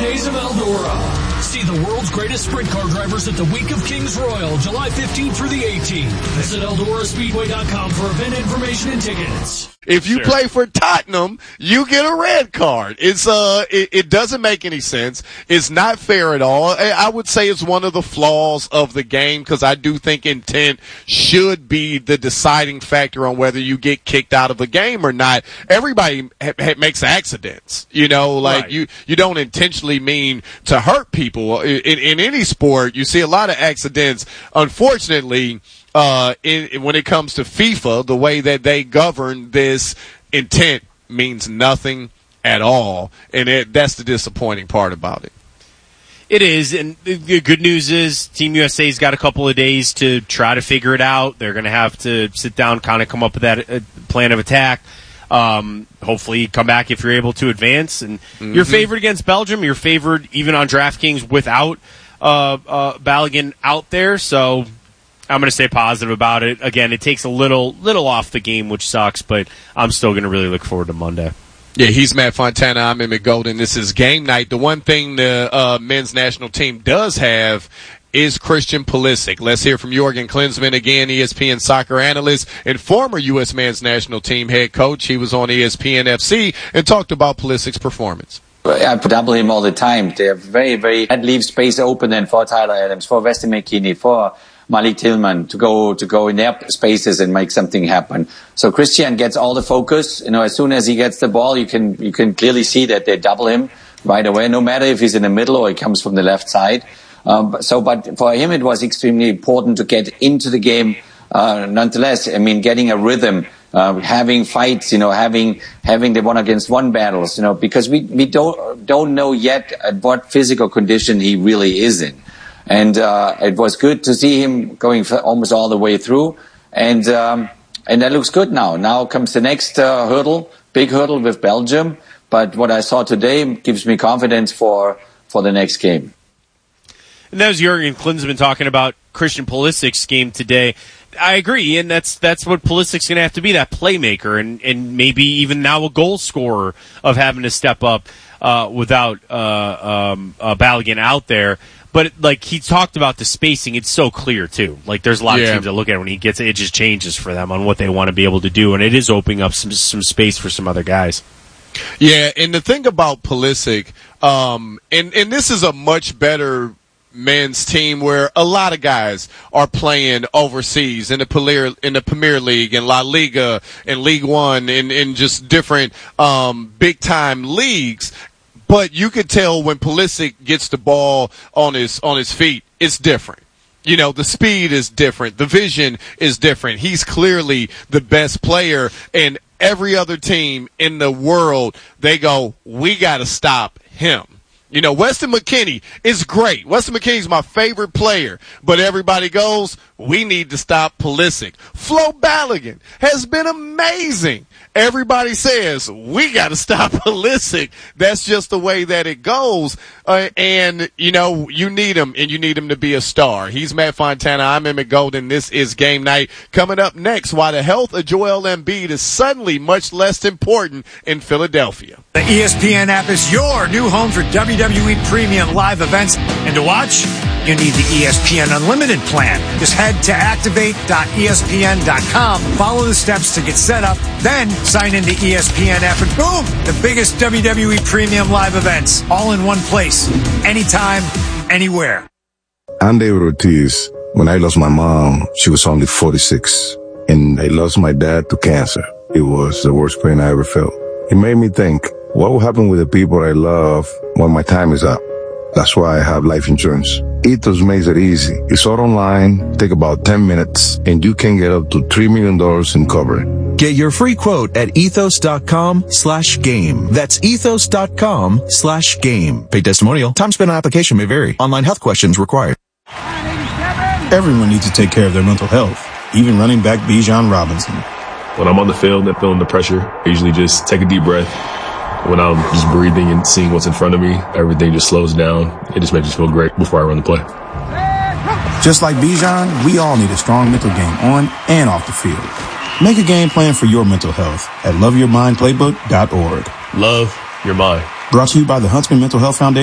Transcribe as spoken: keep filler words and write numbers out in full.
days of Eldora. See the world's greatest sprint car drivers at the Week of Kings Royal, July fifteenth through the eighteenth. Visit Eldora Speedway dot com for event information and tickets. If you sure. play for Tottenham, you get a red card. It's uh, it, it doesn't make any sense. It's not fair at all. I, I would say it's one of the flaws of the game because I do think intent should be the deciding factor on whether you get kicked out of a game or not. Everybody ha- ha- makes accidents, you know, like right. you you don't intentionally mean to hurt people. In, in, in any sport, you see a lot of accidents. Unfortunately, Uh, in, when it comes to FIFA, the way that they govern this, intent means nothing at all. And it, that's the disappointing part about it. It is. And the good news is Team U S A's got a couple of days to try to figure it out. They're going to have to sit down, kind of come up with that uh, plan of attack. Um, hopefully come back if you're able to advance. And mm-hmm. you're favored against Belgium. You're favored even on DraftKings without uh, uh, Balogun out there. So I'm going to stay positive about it. Again, it takes a little little off the game, which sucks, but I'm still going to really look forward to Monday. Yeah, he's Matt Fontana. I'm Emmett Golden. This is game night. The one thing the uh, men's national team does have is Christian Pulisic. Let's hear from Jürgen Klinsmann, again, E S P N soccer analyst and former U S men's national team head coach. He was on E S P N F C and talked about Pulisic's performance. I double him all the time. They're very, very, that leaves space open then for Tyler Adams, for Weston McKennie, for Malik Tillman to go to go in their spaces and make something happen. So Christian gets all the focus. You know, as soon as he gets the ball, you can you can clearly see that they double him right away, no matter if he's in the middle or he comes from the left side. Um, so, but for him, it was extremely important to get into the game. Uh, nonetheless, I mean, getting a rhythm, uh, having fights, you know, having having the one against one battles, you know, because we we don't don't know yet at what physical condition he really is in. And uh, it was good to see him going for almost all the way through, and um, and that looks good now. Now comes the next uh, hurdle, big hurdle with Belgium. But what I saw today gives me confidence for for the next game. And that was Jürgen Klinsmann talking about Christian Pulisic's game today. I agree, and that's that's what Pulisic's going to have to be, that playmaker, and, and maybe even now a goal scorer of having to step up uh, without uh, um, uh, Balogun out there. But, like, he talked about the spacing. It's so clear, too. Like, there's a lot yeah. of teams that look at it when he gets it. It just changes for them on what they want to be able to do. And it is opening up some some space for some other guys. Yeah, and the thing about Pulisic, um, and, and this is a much better men's team where a lot of guys are playing overseas in the Premier, in the Premier League, in La Liga, in League One, in, in just different um, big-time leagues. But you could tell when Pulisic gets the ball on his on his feet, it's different. You know, the speed is different. The vision is different. He's clearly the best player, and every other team in the world, they go, we got to stop him. You know, Weston McKennie is great. Weston McKennie's my favorite player, but everybody goes, we need to stop Pulisic. Flo Balogun has been amazing. Everybody says, we got to stop Pulisic. That's just the way that it goes. Uh, and, you know, you need him, and you need him to be a star. He's Matt Fontana. I'm Emmett Golden. This is Game Night. Coming up next, why the health of Joel Embiid is suddenly much less important in Philadelphia. The E S P N app is your new home for W W E Premium live events. And to watch, you need the E S P N Unlimited plan. Just head to activate dot E S P N dot com, follow the steps to get set up, then sign into E S P N app, and boom, the biggest W W E Premium live events, all in one place, anytime, anywhere. I'm David Ortiz. When I lost my mom, she was only forty-six, and I lost my dad to cancer. It was the worst pain I ever felt. It made me think, what will happen with the people I love when my time is up? That's why I have life insurance. Ethos makes it easy. It's all online, take about ten minutes, and you can get up to three million dollars in coverage. Get your free quote at ethos dot com slash game. That's ethos dot com slash game. Paid testimonial. Time spent on application may vary. Online health questions required. Everyone needs to take care of their mental health, even running back Bijan Robinson. When I'm on the field and feeling the pressure, I usually just take a deep breath. When I'm just breathing and seeing what's in front of me, everything just slows down. It just makes me feel great before I run the play. Just like Bijan, we all need a strong mental game on and off the field. Make a game plan for your mental health at love your mind playbook dot org. Love your mind. Brought to you by the Huntsman Mental Health Foundation.